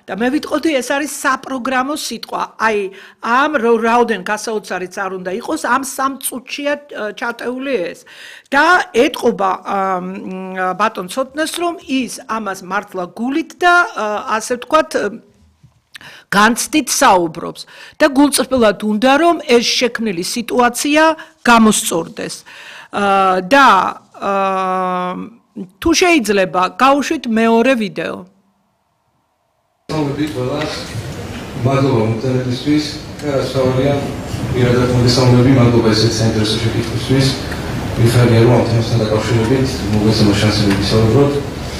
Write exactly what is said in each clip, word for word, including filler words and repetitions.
და მე ვიტყოდი ეს არის საპროგრამო სიტყვა. აი ამ რაოდენ გასაოცარიც არ უნდა იყოს, ამ სამ წუთშია ჩატეული ეს. და ეტყობა ბატონ ცოტნეს, რომ ის ამას მართლა გულით და ასე ვთქვათ განცდით საუბრობს და გულწრფელად უნდა რომ ეს შექმნილი სიტუაცია გამოსწორდეს. და თუ შეიძლება გავუშვით მეორე ვიდეო. მოგდით ყველას, მადლობა მომწონებისთვის, გასავალია პირადად მოგესალმები, მადლობა ესეთ საინტერესო შეკითხვისთვის. მიხარია რომ ამ თემასთან დაკავშირებით მოგესალმა შანსები ვისაუბროთ.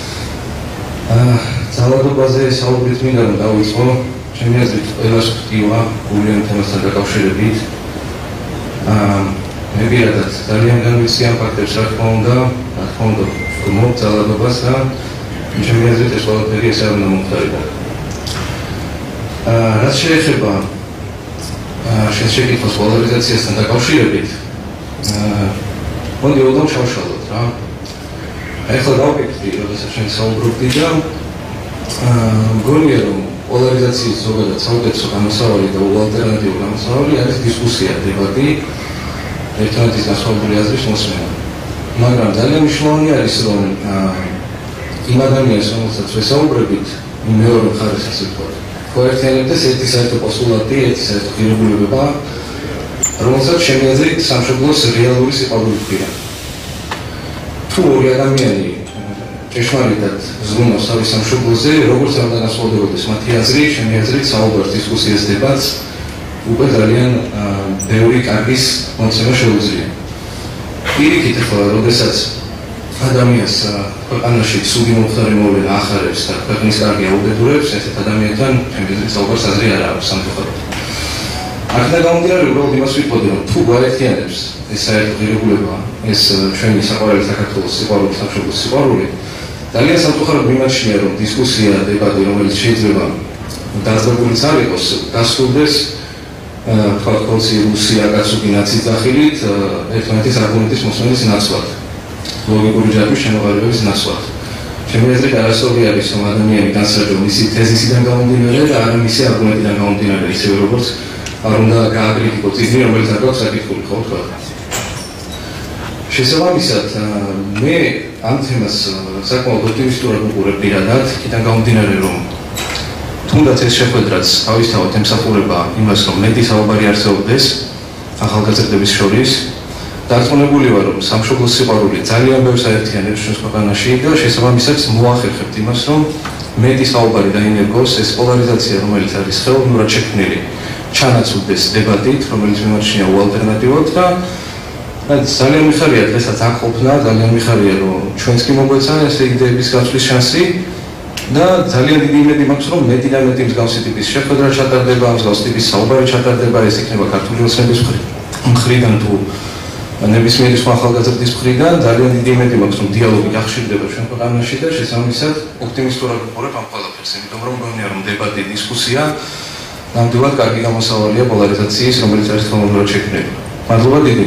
ძალადობაზე საუბრით მინდა რომ დავიწყო, ჩემი აზრით ყველას ხვდივა გულიან თემასთან დაკავშირებით. მე პირადად ძალიან განვიცდი ამ ფაქტებს, რა თქმა უნდა, რა თქმა უნდა, ვგმობ ძალადობას და ჩემი აზრით ეს ყველაფერი ეს არ უნდა მომხდარიყო. რაც შეეხება შენ შეკითხვის პოლარიზაციასთან დაკავშირებით, მოდი ოდომ შევშალოთ რა. ეხლა დავკითხდი, როდესაც შენ საუბრობდი და მგონია რომ პოლარიზაციის ზოგადად საუკეთესო გამოსავალი და ალტერნატიული გამოსავალი არის დისკუსია, დებატი, ერთმანეთის განსხვავებული აზრის მოსმენა. მაგრამ ძალიან მნიშვნელოვანი არის რომ იმ ადამიანს, რომელსაც ვესაუბრებით, იმ მეორე მხარეს ასე ვთქვათ, მოერთიანებდეს ერთი საერთო პოსტულატი, ერთი საერთო ღირებულება, რომელსაც ჩემი აზრით სამშობლოს რეალური სიყვარული ჰქვია. თუ ორი ადამიანი ჭეშმარიტად ზრუნავს თავის სამშობლოზე, როგორც არ უნდა განსხვავდებოდეს მათი აზრი, ჩემი აზრით საუბარს, დისკუსიას, დებატს უკვე ძალიან ბევრი კარგის მომცემა შეუძლია. პირიქით ახლა, როდესაც ადამიანს ქვეყანაში ცუდი მომხდარი მოვლენა ახარებს და ქვეყნის კარგი აუდიტორებს, ესეთ ადამიანთან ჩემი აზრით საუბარს აზრი არ აქვს სამწუხაროდ. აქედან გამომდინარე, უბრალოდ იმას ვიტყოდი, რომ თუ გვაერთიანებს ეს საერთო ღირებულება, ეს ჩვენი საყვარელი საქართველოს სიყვარული, სამშობლოს სიყვარული, ძალიან სამწუხაროდ მიმაჩნია, რომ დისკუსია, დებატი, რომელიც შეიძლება დაძაბულიც არ იყოს, დასრულდეს თქვათ კონსტიტუცია, კაცუკი ნაცის სახით, ერთმანეთის არგუმენტის მოსმენის ნაცვლად, ლოგიკური ჯარების შემოღარებების ნაცვლად. ჩემი აზრით არასწორი არის, რომ ადამიანი განსაჯო მისი თეზისიდან გამომდინარე და არა მისი არგუმენტიდან გამომდინარე, ისევე როგორც არ უნდა გააკრიტიკოს ისინი, რომელიც არ გვაქვს საკითხული, ხო თქვა. შესაბამისად, მე ამ თემას საკმაოდ ოპტიმისტურად ვუყურებ პირადად, იქიდან გამომდინარე, რომ თუნდაც ეს შეხვედრაც თავისთავად ემსახურება იმას, რომ მეტი საუბარი არსებობდეს ახალგაზრდების შორის. დარწმუნებული ვარ, რომ სამშობლოს სიყვარული ძალიან ბევრს აერთიანებს ჩვენს ქვეყანაში და შესაბამისად მოახერხებთ იმას, რომ მეტი საუბარი დაინერგოს ეს პოლარიზაცია, რომელიც არის ხელოვნურად შექმნილი, ჩანაცვლდეს დებატით, რომელიც მიმაჩნია უალტერნატივოდ და ძალიან მიხარია დღესაც აქ ყოფნა, ძალიან მიხარია, რომ ჩვენს კი მოგვეცა ეს იდეების გაცვლის შანსი და ძალიან დიდი იმედი მაქვს, რომ მეტი და მეტი მსგავსი ტიპის შეხვედრა ჩატარდება, მსგავსი ტიპის საუბარი ჩატარდება, ეს იქნება ქართული ოცნების მხრიდან თუ ნებისმიერი სხვა ახალგაზრდის მხრიდან, ძალიან დიდი იმედი მაქვს, რომ დიალოგი გახშირდება ჩვენ ქვეყანაში და შესაბამისად ოპტიმისტურად ვუყურებ ამ ყველაფერს, იმიტომ რომ მგონია, რომ დებატი, დისკუსია ნამდვილად კარგი გამოსავალია პოლარიზაციის, რომელიც არის ხელოვნურად შექმნილი. მადლობა დიდი.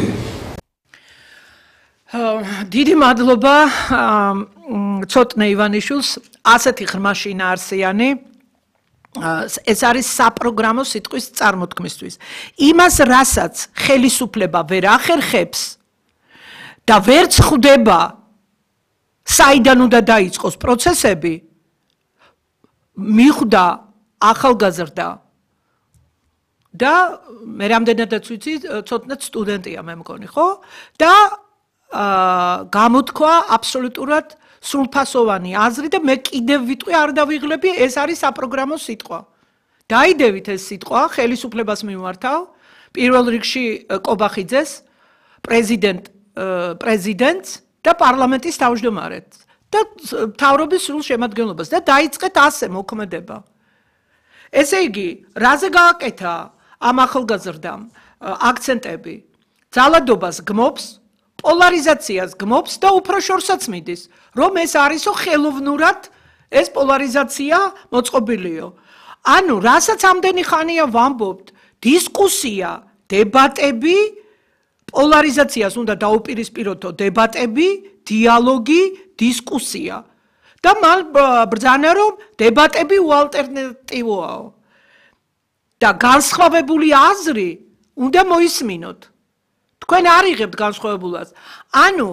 დიდი მადლობა ცოტნე ივანიშვილს, ასეთი ღრმა შინაარსიანი, ეს არის საპროგრამო სიტყვის წარმოთქმისთვის. იმას, რასაც ხელისუფლება ვერ ახერხებს და ვერც ხვდება, საიდან უნდა დაიწყოს პროცესები, მიხვდა ახალგაზრდა და მე რამდენადაც ვიცი, ცოტნე სტუდენტია მე მგონი, ხო? და გამოთქვა აბსოლუტურად სრულფასოვანი აზრი და მე კიდევ ვიტყვი არ დავიღლები, ეს არის საპროგრამო სიტყვა. დაიდევით ეს სიტყვა ხელისუფლებას მიმართავ, პირველ რიგში კობახიძეს, პრეზიდენტ პრეზიდენტს და პარლამენტის თავმჯდომარეს და მთავრობის სრულ შემადგენლობას და დაიწყეთ ასე მოქმედება. ესე იგი, რაზე გააკეთა ამ ახალგაზრდამ აქცენტები? ძალადობას გმობს, პოლარიზაციას გმობს და უფრო შორსაც მიდის, რომ ეს არისო ხელოვნურად ეს პოლარიზაცია მოწყობილიო. ანუ, რასაც ამდენი ხანია ვამბობთ, დისკუსია, დებატები, პოლარიზაციას უნდა დაუპირისპიროთო დებატები, დიალოგი, დისკუსია. და მან ბრძანა რომ დებატები უალტერნატივოაო და განსხვავებული აზრი უნდა მოისმინოთ თქვენ არ იღებთ განსხვავებულას ანუ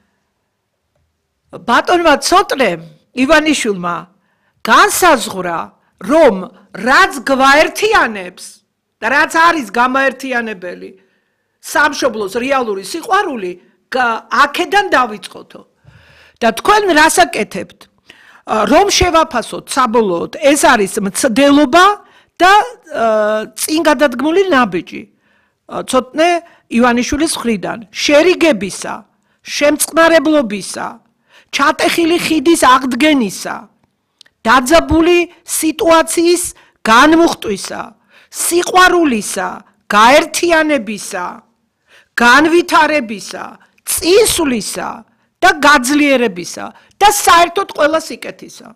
ბატონმა ცოტნემ ივანიშვილმა განსაზღვრა რომ რაც გვაერთიანებს და რაც არის გამაერთიანებელი სამშობლოს რეალური სიყვარული აქედან დავიწყოთო და თქვენ რას აკეთებთ რომ შევაფასოთ საბოლოოდ ეს არის მცდელობა და წინ გადადგმული ნაბიჯი ცოტნე ივანიშვილის მხრიდან შერიგებისა შემწყნარებლობისა ჩატეხილი ხიდის აღდგენისა დაძაბული სიტუაციის განმუხტვისა სიყვარულისა გაერთიანებისა განვითარებისა წინსვლისა და გაძლიერებისა და საერთოდ ყველა სიკეთისა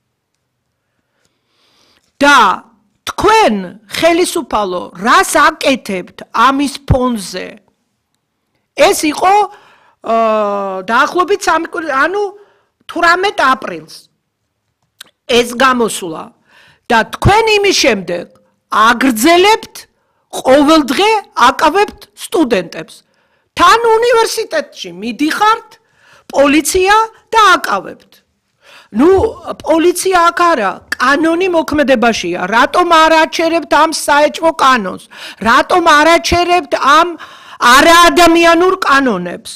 და თქვენ ხელისუფალო რას აკეთებთ ამის ფონზე ეს იყო დაახლოებით ანუ თვრამეტ აპრილს ეს გამოსულა და თქვენ იმის შემდეგ აგრძელებთ ყოველდღე აკავებთ სტუდენტებს თან უნივერსიტეტში მიდიხართ პოლიცია და აკავებთ ნუ პოლიცია აქ არა კანონი მოქმედებაშია რატომ არ აჩერებთ ამ საეჭვო კანონს რატომ არ აჩერებთ ამ არაადამიანურ კანონებს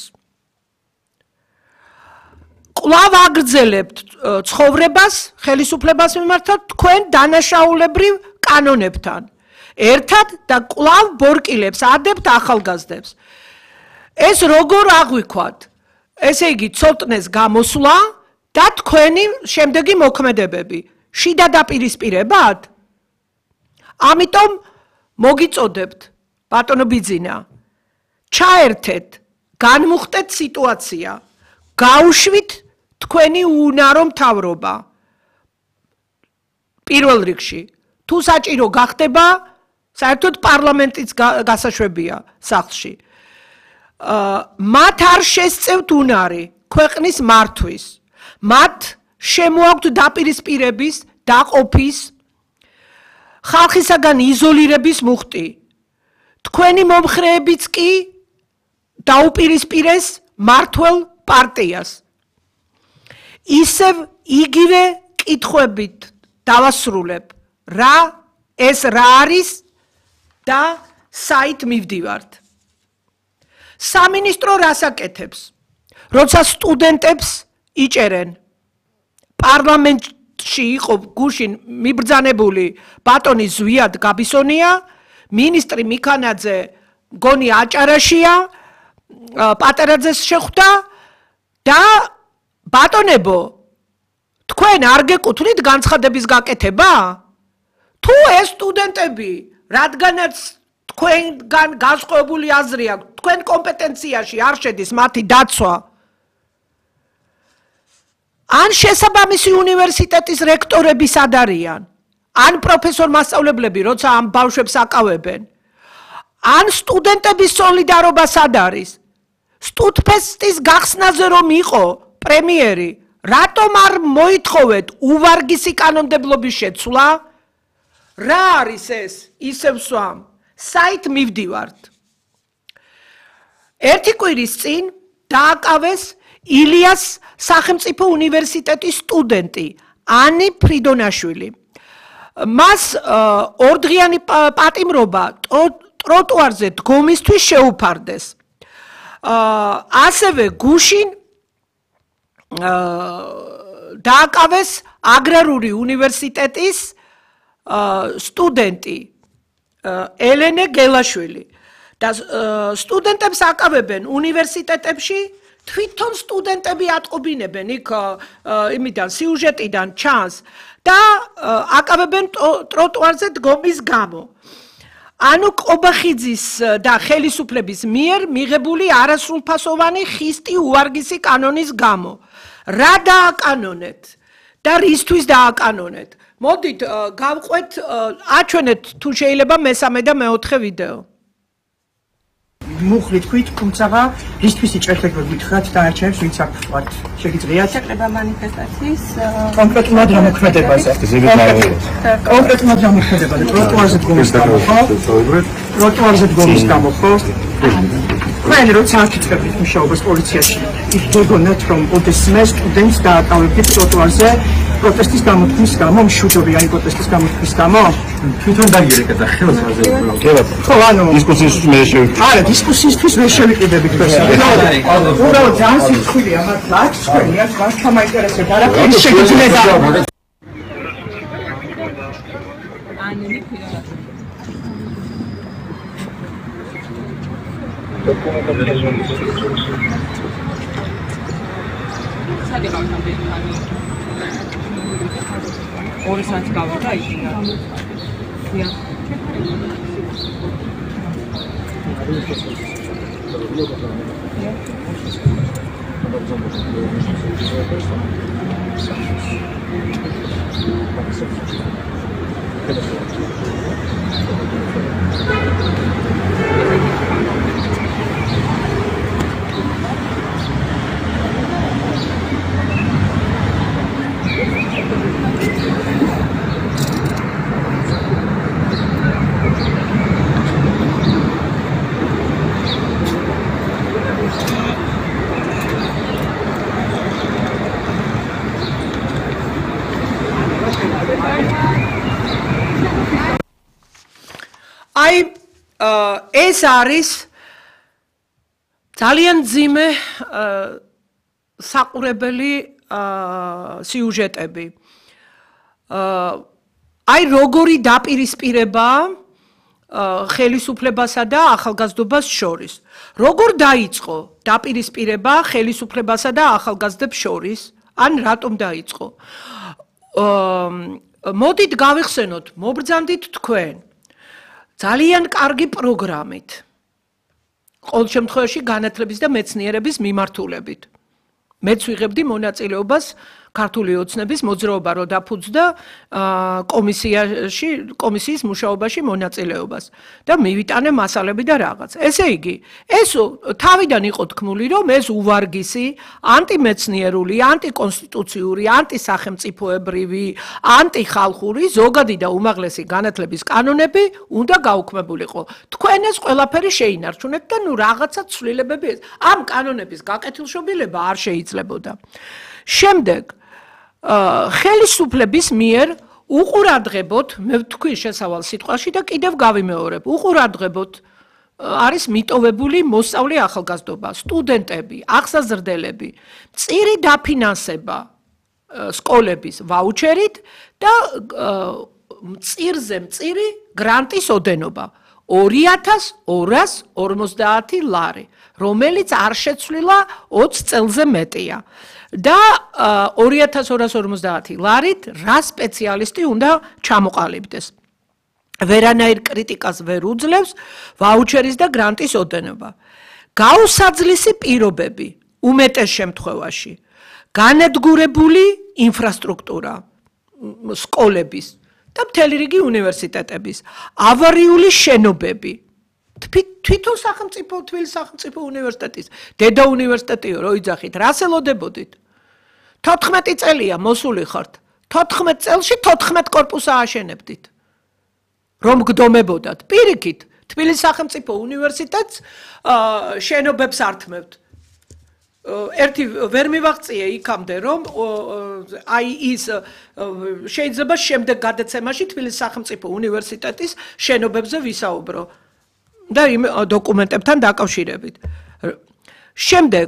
კვლავ აგრძელებთ ცხოვრებას ხელისუფლებას მიმართ თქვენ დანაშაულებრივ კანონებთან ერთად და კვლავ ბორკილებს ადებთ ახალგაზრდებს ეს როგორ აღვიქვათ ესე იგი ცოტნეს გამოსვლა და თქვენი შემდეგი მოქმედებები შიდა დაპირისპირებად ამიტომ მოგიწოდებთ ბატონო ბიძინა ჩაერთეთ განმუხტეთ სიტუაცია გაუშვით თქვენი უნარო მთავრობა პირველ რიგში თუ საჭირო გახდება საერთოდ პარლამენტის გასაშვებია სახლში მათ არ შესწევთ უნარი ქვეყნის მართვის მათ შემოაქვთ დაპირისპირების დაყოფის ხალხისაგან იზოლირების მუხტი თქვენი მომხრეებიც კი დაუპირისპირეს მართლ პარტიას ისევ იგივე კითხვებით დავასრულებ რა ეს რა არის და საით მივდივართ სამინისტრო რას აკეთებს როცა სტუდენტებს იჭერენ პარლამენტში იყო გუშინ მიბრძანებული ბატონი ზვიად გაბისონია მინისტრი მიქანაძე მგონი აჭარაშია პატერაძეს შეხვდა და ბატონებო თქვენ არ გეკუთვნით განცხადების გაკეთება თუ ეს სტუდენტები რადგანაც თქვენგან განსხვავებული აზრი აქვს თქვენ კომპეტენციაში არ შედის მათი დაცვა ან შესაბამისი უნივერსიტეტის რექტორები სად არიან ან პროფესორ მასწავლებლები როცა ამ ბავშვებს აკავებენ ან სტუდენტების სოლიდარობა სად არის სტუდფესტის გახსნაზე რომ იყო პრემიერი რატომ არ მოითხოვეთ უვარგისი კანონმდებლობის შეცვლა რა არის ეს ისევ სვამ საით მივდივართ ერთი კვირის წინ დააკავეს ილიას სახელმწიფო უნივერსიტეტის სტუდენტი ანი ფრიდონაშვილი მას ორდღიანი პატიმრობა ტროტუარზე დგომისთვის შეუფარდეს ასევე გუშინ დააკავეს აგრარული უნივერსიტეტის სტუდენტი ელენე გელაშვილი და სტუდენტებს აკავებენ უნივერსიტეტებში თვითონ სტუდენტები ატყობინებენ იქ იმიდან სიუჟეტიდან ჩანს და აკავებენ ტროტუარზე დგომის გამო ანუ ყობახიძის და ხელისუფლების მიერ მიღებული არასრულფასოვანი ხისტი უვარგისი კანონის გამო რა დააკანონეთ და რისთვის დააკანონეთ მოდით გავყვეთ აჩვენეთ თუ შეიძლება მესამე და მეოთხე ვიდეო მუხლი თქვით, თუმცა რისთვის იჭერთ გითხრათ დანარჩენებს ვინც აქ ვართ. შეგიძლიათ შეკრება მანიფესტაციის კონკრეტულად რა მოქმედებაზე? კონკრეტულად რა მოქმედებაზე? ტროტუარზე დგომის გამო, ხო? ტროტუარზე დგომის გამო, ხო? When როცა აკეთებთ მუშაობას პოლიციაში, იგეგმოთ რომ ოდესმე სტუდენტს დააკავებთ ტროტუარზე პროტესტის გამოთქმის გამო, მშვიდობი არის პროტესტის გამოთქმის გამო? თვითონ დაიგერეკეთ და ხელს აზრებულობ. ხო, ანუ დისკუსიისთვის მე შევიდე. არა, დისკუსიისთვის ვერ შევიყიდებით პერსონალურად. უბრალოდ ძალიან სიცხვილეა, მათ აქ თქვენია, მას თამაინტერესებს არაფერი შეგიძლიათ. ორი საათი გავიდა იქიდან. აი ეს არის ძალიან ძიმე საყურებელი სიუჟეტები. აი როგორი დაპირისპირება ხელისუფლებასა და ახალგაზრდობას შორის. როგორ დაიწყო დაპირისპირება ხელისუფლებასა და ახალგაზრდებს შორის? ან რატომ დაიწყო? მოდით გავიხსენოთ, მობრძანდით თქვენ ძალიან კარგი პროგრამით. ყოველ შემთხვევაში განათლების და მეცნიერების მიმართულებით. მეც ვიღებდი მონაწილეობას ქართული ოცნების მოძრაობა რო დაფუძნდა კომისიაში, კომისიის მუშაობაში მონაწილეობას და მივიტანე მასალები და რაღაც. ესე იგი, ეს თავიდან იყო თქმული, რომ ეს უვარგისი, ანტიმეცნიერული, ანტიკონსტიტუციური, ანტისახელმწიფოებრივი, ანტიხალხური, ზოგადი და უმაღლესი განათლების კანონები უნდა გაუქმებულიყო. თქვენ ეს ყველაფერი შეინარჩუნეთ და ნუ რაღაცა ცვლილებები ეს. ამ კანონების გაკეთილშობილება არ შეიძლებოდა. შემდეგ ხელისუფლების მიერ უყურადღებოთ, მე ვთქვი შესავალ სიტყვაში და კიდევ გავიმეორებ, უყურადღებოთ არის მიტოვებული მოსწავლე ახალგაზრდობა, სტუდენტები, აღსაზრდელები, მწირი დაფინანსება სკოლების ვაუჩერით და მწირზე მწირი გრანტის ოდენობა. ორი ათას ორას ორმოცდაათი ლარი, რომელიც არ შეცვლილა ოცი წელზე მეტია. და ორი ათას ორას ორმოცდაათი ლარით რა სპეციალისტი უნდა ჩამოყალიბდეს. ვერანაირ კრიტიკას ვერ უძლევს ვაუჩერის და გრანტის ოდენობა. გაუსაძლისი პირობები უმეტეს შემთხვევაში. განადგურებული ინფრასტრუქტურა სკოლების და მთელი რიგი უნივერსიტეტების, ავარიული შენობები. თვითონ სახელმწიფო, თბილისის სახელმწიფო უნივერსიტეტის, დედა უნივერსიტეტიო, რო იძახით, რას ელოდებოდით? თოთხმეტი წელია მოსული ხართ. თოთხმეტ წელში თოთხმეტ კორპუსს ააშენებდით. რომ გდომებოდათ. პირიქით, თბილისის სახელმწიფო უნივერსიტეტს შენობებს ართმევთ. ერთი ვერ მივაღწიე იქამდე, რომ აი ის შეიძლება შემდეგ გადაცემაში თბილისის სახელმწიფო უნივერსიტეტის შენობებზე ვისაუბრო და იმ დოკუმენტებთან დაკავშირებით. შემდეგ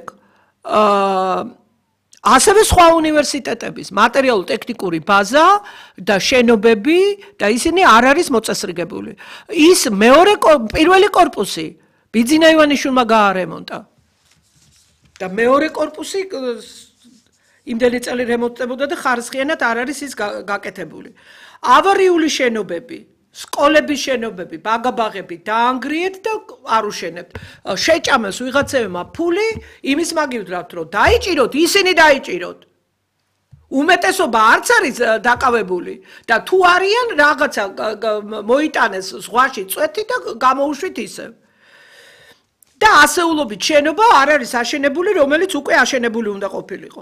ასევე სხვა უნივერსიტეტების მატერიალურ-ტექნიკური ბაზა და შენობები და ისინი არ არის მოწესრიგებული. ის მეორე პირველი კორპუსი ბიძინა ივანიშვილმა გაარემონტა. და მეორე კორპუსი იმდენი წელი რემონტდებოდა და ხარისხიანად არ არის ის გაკეთებული. ავარიული შენობები, სკოლების შენობები, ბაგაბაღები დაანგრიეთ და არ უშენებთ. შეჭამეს ვიღაცებმა ფული, იმის მაგივდრავთ, რომ დაიჭიროთ, ისინი დაიჭიროთ. უმეტესობა არც არის დაკავებული და თუ არიან რაღაცა მოიტანეს ზღვაში წვეთი და გამოუშვით ისევ. და ასეულობით შენობა არ არის აშენებული, რომელიც უკვე აშენებული უნდა ყოფილიყო.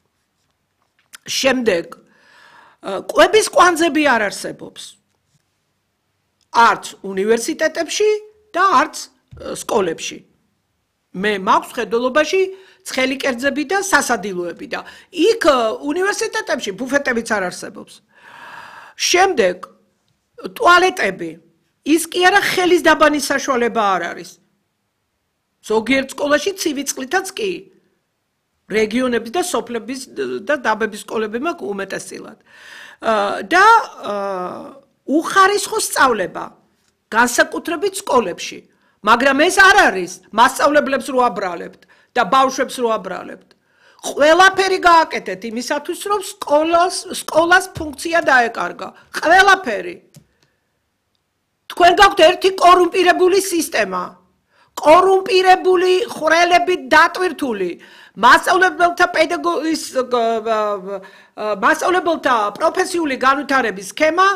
შემდეგ კვების კვანძები არ არსებობს. არც უნივერსიტეტებში და არც სკოლებში. მე მაქვს ხედველობაში ცხელი კერძები და სასადილოები და იქ უნივერსიტეტებში ბუფეტებიც არ არსებობს. შემდეგ ტუალეტები, ის კი არა ხელის დაბანის საშუალება არ არის. ზოგიერთ სკოლაში ცივი წყლითაც კი. რეგიონების და სოფლების და დაბების სკოლები მაქვს უმეტესწილად. და უხარისხო სწავლება განსაკუთრებით სკოლებში. მაგრამ ეს არ არის მასწავლებლებს რო აბრალებთ და ბავშვებს რო აბრალებთ. ყველაფერი გააკეთეთ იმისათვის, რომ სკოლას სკოლას ფუნქცია დაეკარგა. ყველაფერი. თქვენ გაქვთ ერთი კორუმპირებული სისტემა. კორუმპირებული ხვრელებით დატვირთული მასწავლებელთა პედაგოგის მასწავლებელთა პროფესიული განვითარების სქემა,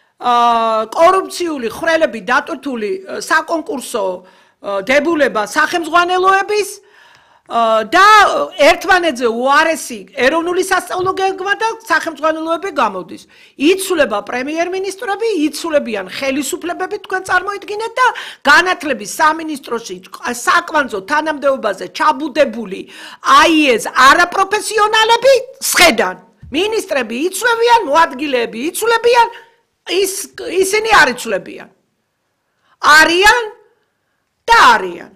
კორუფციული ხვრელებით დატვირთული საკონკურსო დებულება სახელმძღვანელოების და ერთმანეთზე უარესი ეროვნული სასწავლო გეგმა და სახელმძღვანელოები გამოდის. იცვლება პრემიერ-მინისტრები, იცვლებიან ხელისუფლებები, თქვენ წარმოიდგინეთ და განათლების სამინისტროში საკვანძო თანამდებობაზე ჩაბუდებული აი ეს არაპროფესიონალები სხედან. მინისტრები იცვლებიან, მოადგილეები იცვლებიან, ის ისინი არ იცვლებიან. არიან და არიან.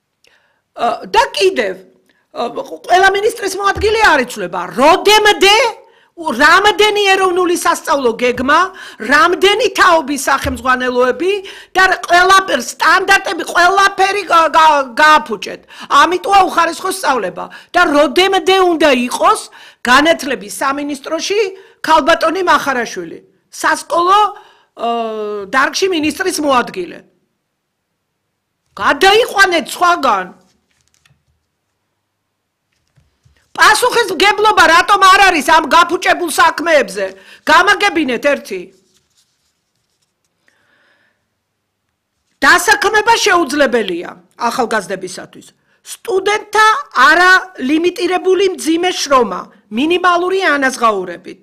და კიდევ ყველა მინისტრის მოადგილე არ იცვლება. როდემდე რამდენი ეროვნული სასწავლო გეგმა, რამდენი თაობის სახელმძღვანელოები და ყველაფერი სტანდარტები, ყველაფერი გააფუჭეთ. ამიტომა უხარისხო სწავლება და როდემდე უნდა იყოს განათლების სამინისტროში ქალბატონი მახარაშვილი, სასკოლო დარგში მინისტრის მოადგილე. გადაიყვანეთ სხვაგან. პასუხისმგებლობა რატომ არ არის ამ გაფუჭებულ საქმეებზე? გამაგებინეთ ერთი. დასაქმება შეუძლებელია ახალგაზრდებისათვის. სტუდენტთა არალიმიტირებული მძიმე შრომა მინიმალური ანაზღაურებით.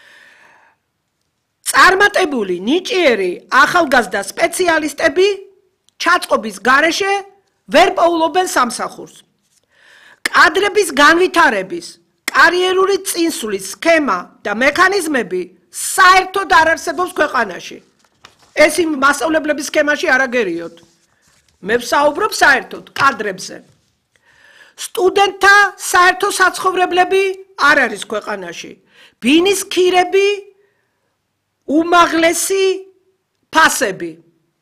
წარმატებული ნიჭიერი ახალგაზრდა სპეციალისტები ჩაწყობის გარეშე ვერ პოულობენ სამსახურს. კადრების განვითარების, კარიერული წინსვლის სქემა და მექანიზმები საერთოდ არ არსებობს ქვეყანაში. ეს იმ მასწავლებლების სქემაში არ აგერიოთ. მე ვსაუბრობ საერთოდ კადრებზე. სტუდენტთა საერთო საცხოვრებლები არ არის ქვეყანაში. ბინის ქირები, უმაღლესი ფასები.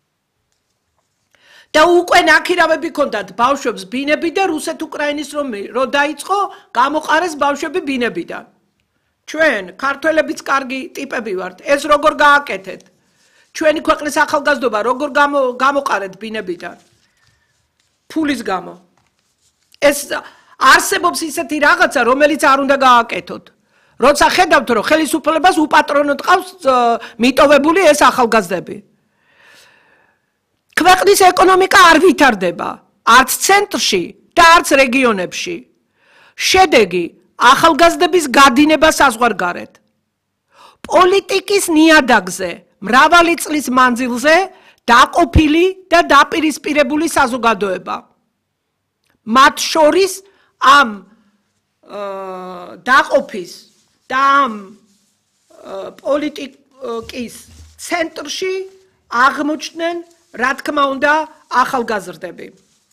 და უკვე ნაქირავები ქონდათ ბავშვებს ბინები და რუსეთ-უკრაინის რომ რო დაიწყო, გამოყარეს ბავშვები ბინებიდან. ჩვენ ქართველებიც კარგი ტიპები ვართ. ეს როგორ გააკეთეთ? ჩვენი ქვეყნის ახალგაზრდობა როგორ გამოყარეთ ბინებიდან? ფულის გამო. ეს არსებობს ისეთი რაღაცა, რომელიც არ უნდა გააკეთოთ. როცა ხედავთ, რომ ხელისუფლებას უპატრონოდ ყავს მიტოვებული ეს ახალგაზრდები. ქვეყნის ეკონომიკა არ ვითარდება, არც ცენტრში და არც რეგიონებში. შედეგი ახალგაზრდების გადინება საზღვარგარეთ. პოლიტიკის ნიადაგზე, მრავალი წლის მანძილზე დაყოფილი და დაპირისპირებული საზოგადოება. მათ შორის ამ დაყოფის და ამ პოლიტიკის ცენტრში აღმოჩნდნენ რა თქმა უნდა ახალგაზრდები.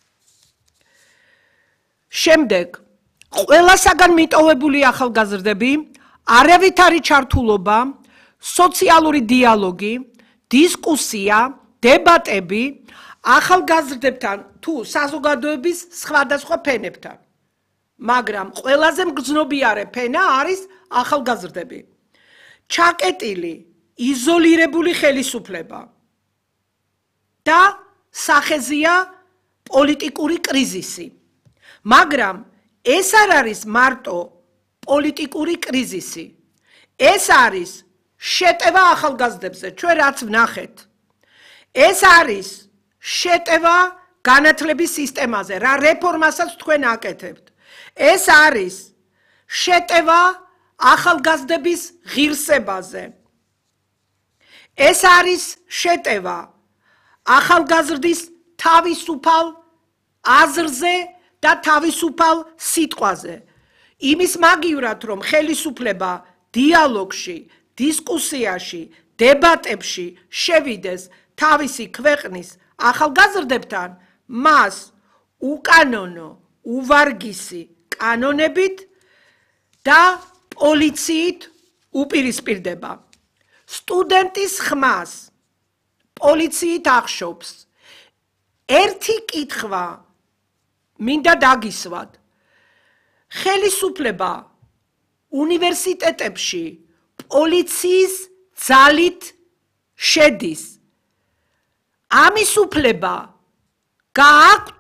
შემდეგ ყველასაგან მიტოვებული ახალგაზრდები, არავითარი ჩართულობა, სოციალური დიალოგი, დისკუსია, დებატები ახალგაზრდებთან თუ საზოგადოების სხვადასხვა ფენებთან. მაგრამ ყველაზე მგრძნობიარე ფენა არის ახალგაზრდები. ჩაკეტილი, იზოლირებული ხელისუფლება. და სახეზია პოლიტიკური კრიზისი. მაგრამ ეს არ არის მარტო პოლიტიკური კრიზისი. ეს არის შეტევა ახალგაზრდებზე, ჩვენ რაც ვნახეთ. ეს არის შეტევა განათლების სისტემაზე, რა რეფორმასაც თქვენ აკეთებთ. ეს არის შეტევა ახალგაზრდების ღირსებაზე. ეს არის შეტევა ახალგაზრდის თავისუფალ აზრზე და თავისუფალ სიტყვაზე. იმის მაგივრად, რომ ხელისუფლება დიალოგში, დისკუსიაში, დებატებში შევიდეს თავისი ქვეყნის ახალგაზრდებთან, მას უკანონო, უვარგისი კანონებით და პოლიციით უპირისპირდება. სტუდენტის ხმას პოლიციით ახშობს. ერთი კითხვა მინდა დაგისვათ. ხელისუფლება უნივერსიტეტებში პოლიციის ძალით შედის. ამის უფლება გააქვთ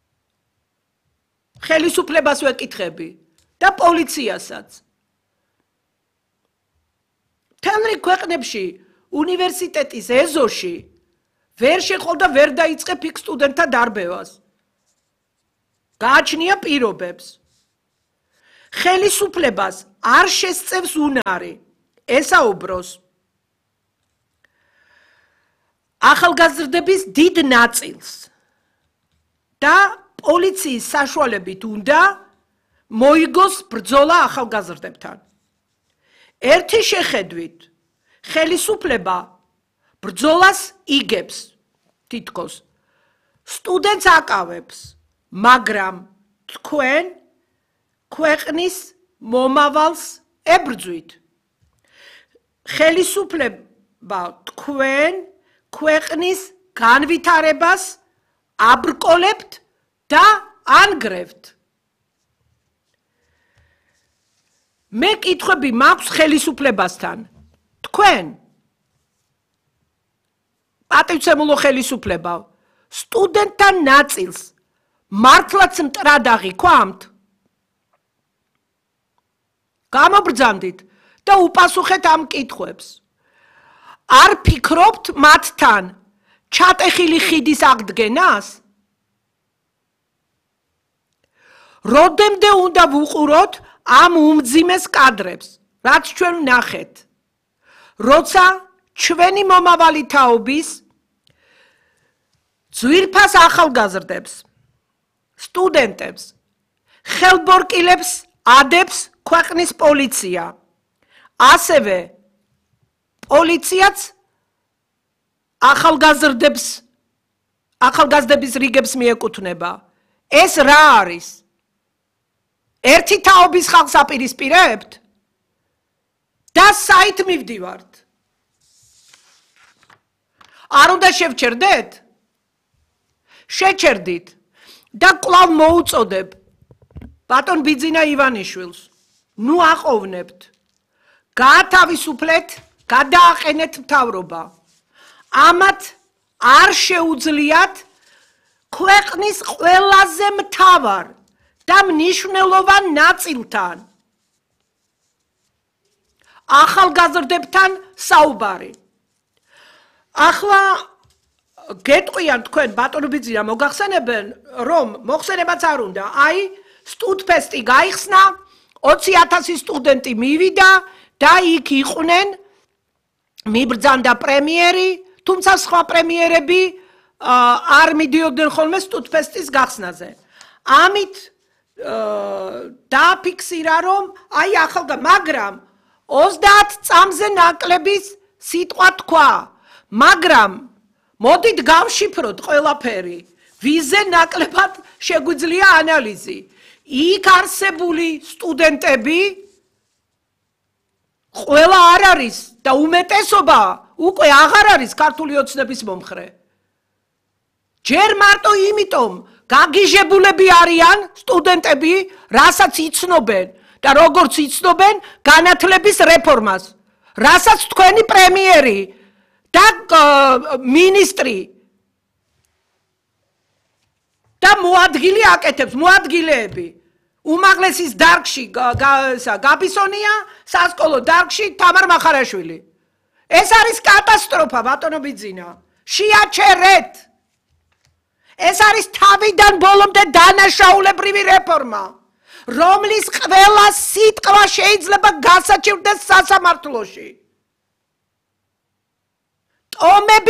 ხელისუფლებას ვეკითხები და პოლიციასაც. თელრი ქვეყნებში უნივერსიტეტის ეზოში ვერ შეხოვდა ვერ დაიწყებ იქ სტუდენტთა დარბევას. გააჩნია პირობებს. ხელისუფლებას არ შესწევს უნარი ესაუბროს ახალგაზრდების დიდ ნაწილს და პოლიციის საშუალებით უნდა მოიგოს ბრძოლა ახალგაზრდებთან. ერთი შეხედვით ხელისუფლება ბრძოლას იგებს თითქოს სტუდენტს აკავებს, მაგრამ თქვენ ქვეყნის მომავალს ებრძვით. ხელისუფლება თქვენ ქვეყნის განვითარებას აბრკოლებთ და ანგრევთ. მე კითხვები მაქვს ხელისუფლებასთან. თქვენ პატივცემულო ხელისუფლება სტუდენტთა ნაწილს მართლაც მტრადაღი ქვამთ? გამობრძანდით და უპასუხეთ ამ კითხვებს. არ ფიქრობთ მათთან ჩატეხილი ხიდის აღდგენას? როდემდე უნდა ვუყუროთ ამ უმძიმეს კადრებს, რაც ჩვენ ვნახეთ, როცა ჩვენი მომავალი თაობის ძვირფას ახალგაზრდებს, სტუდენტებს, ხელბორკილებს ადებს ქვეყნის პოლიცია. ასევე პოლიციაც ახალგაზრდებს ახალგაზრდების რიგებს მიეკუთვნება. ეს რა არის? ერთი თაობის ხალხს აპირისპირებთ და საით მივდივართ. არ უნდა შევჩერდეთ? შეჩერდით და კვლავ მოუწოდებ ბატონ ბიძინა ივანიშვილს. ნუ აყოვნებთ. გაათავისუფლეთ, გადააყენეთ მთავრობა. ამათ არ შეუძლიათ ქვეყნის ყველაზე მთავარ და მნიშვნელოვან ნაწილთან ახალგაზრდებთან საუბარი. ახლა გეტყვიან თქვენ ბატონო ბიძინა მოგახსენებენ რომ მოხსენებაც არ უნდა. აი სტუდფესტი გაიხსნა, ოცი ათასი სტუდენტი მივიდა და იქ იყვნენ მიბრძანდა პრემიერი, თუმცა სხვა პრემიერები არ მიდიოდნენ ხოლმე სტუდფესტის გახსნაზე. ამით დააფიქსირა რომ აი ახალგა, მაგრამ ოცდაათ წამზე ნაკლების სიტყვა თქვა, მაგრამ მოდით გავშიფროთ ყველაფერი, ვიზე ნაკლებად შეგვიძლია ანალიზი. იქ არსებული სტუდენტები ყველა არ არის და უმეტესობა უკვე აღარ არის ქართული ოცნების მომხრე. ჯერ მარტო იმიტომ გაგიჟებულები არიან სტუდენტები, რასაც იცნობენ და როგორც იცნობენ განათლების რეფორმას, რასაც თქვენი პრემიერი და მინისტრი და მოადგილე აკეთებს, მოადგილეები. უმაღლესის დარგში გაბისონია, სასკოლო დარგში თამარ მახარაშვილი. ეს არის კატასტროფა, ბატონო ბიძინა. შეაჩერეთ. ეს არის თავიდან ბოლომდე დანაშაულებრივი რეფორმა, რომლის ყველა სიტყვა შეიძლება გასაჩივრდეს სასამართლოში. ტომები